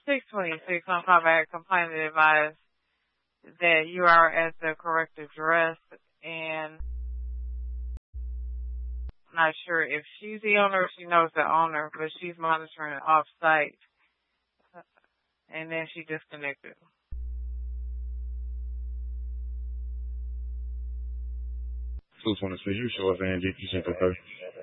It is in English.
626, I'm calling back complaining to advise that you are at the correct address, and I'm not sure if she's the owner or she knows the owner, but she's monitoring off-site, and then she disconnected. You show us Angie, you sent the first.